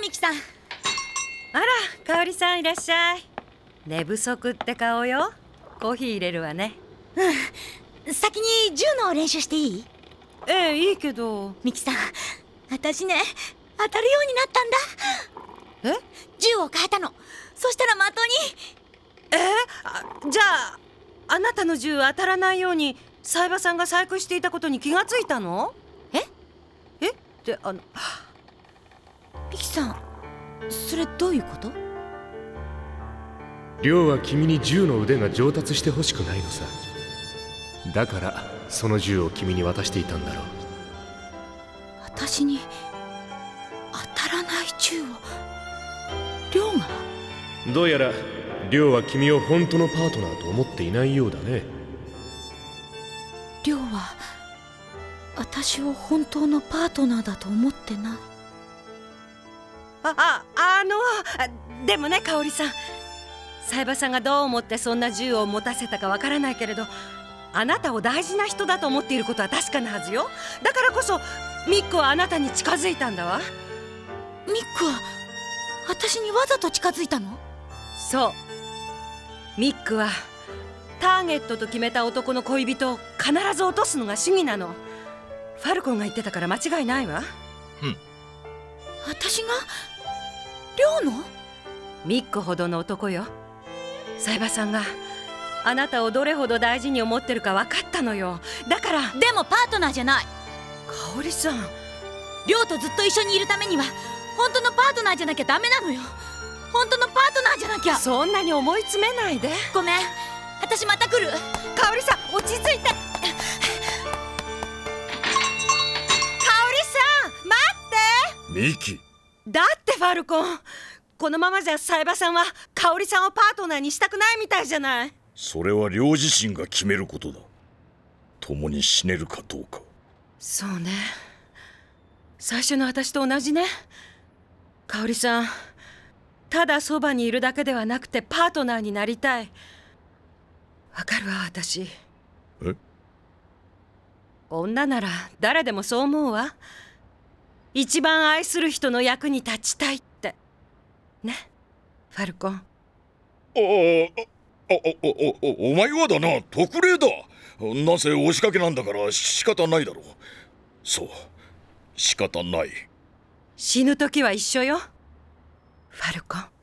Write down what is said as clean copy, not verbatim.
ミキさん。 あら、香織さんいらっしゃい。寝不足って顔よ。コーヒー入れるわね。 先に銃の練習していい？ いいけど。 ミキさん、私ね、当たるようになったんだ。銃を変えたの。そしたら的に。 じゃああなたの銃当たらないように冴羽さんが細工していたことに気がついたの？ってミキさん、それどういうこと？ 亮は君に銃の腕が上達してほしくないのさ。だからその銃を君に渡していたんだろう。 私に当たらない銃を亮が？ どうやら亮は君を本当のパートナーと思っていないようだね。 亮は私を本当のパートナーだと思ってない。 でもね、香織さん、冴羽さんがどう思ってそんな銃を持たせたかわからないけれど、あなたを大事な人だと思っていることは確かなはずよ。だからこそミックはあなたに近づいたんだわ。 ミックは私にわざと近づいたの？ そう、ミックはターゲットと決めた男の恋人を必ず落とすのが主義なの。ファルコンが言ってたから間違いないわ。 私が亮の？ ミックほどの男よ。冴羽さんがあなたをどれほど大事に思ってるか分かったのよ。だから。 でもパートナーじゃない。 香織さん、 亮とずっと一緒にいるためには本当のパートナーじゃなきゃダメなのよ。本当のパートナーじゃなきゃ。 そんなに思い詰めないで。 ごめん、私また来る。 香織さん、落ち着いて。香織さん、待って。 ミキ、 だってファルコン、このままじゃ冴羽さんは香織さんをパートナーにしたくないみたいじゃない。 それは亮自身が決めることだ。共に死ねるかどうか。 そうね、最初の私と同じね。香織さん、ただそばにいるだけではなくてパートナーになりたい。わかるわ、私。女なら誰でもそう思うわ。一番愛する人の役に立ちたいってね、ファルコン。 お前はだな、特例だ。なぜ押しかけなんだから仕方ないだろう。そう、仕方ない。 死ぬ時は一緒よ、ファルコン。